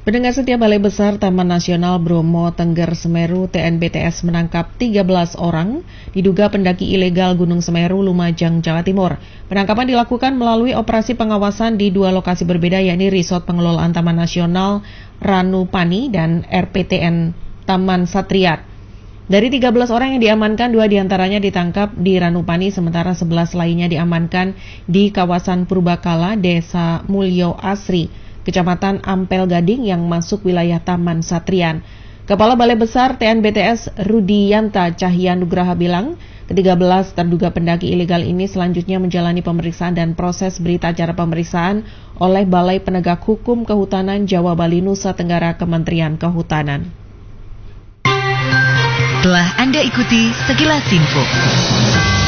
Pendengar setia, Balai Besar Taman Nasional Bromo Tengger Semeru TNBTS menangkap 13 orang diduga pendaki ilegal Gunung Semeru, Lumajang, Jawa Timur. Penangkapan dilakukan melalui operasi pengawasan di dua lokasi berbeda, yakni Resort Pengelolaan Taman Nasional Ranupani dan RPTN Taman Satriat. Dari 13 orang yang diamankan, 2 diantaranya ditangkap di Ranupani, sementara 11 lainnya diamankan di kawasan Purbakala, Desa Mulyo Asri, Kecamatan Ampel Gading yang masuk wilayah Taman Satrian. Kepala Balai Besar TNBTS Rudianta Cahyanugraha bilang, ke-13 terduga pendaki ilegal ini selanjutnya menjalani pemeriksaan dan proses berita acara pemeriksaan oleh Balai Penegak Hukum Kehutanan Jawa Bali Nusa Tenggara Kementerian Kehutanan. Telah Anda ikuti sekilas info.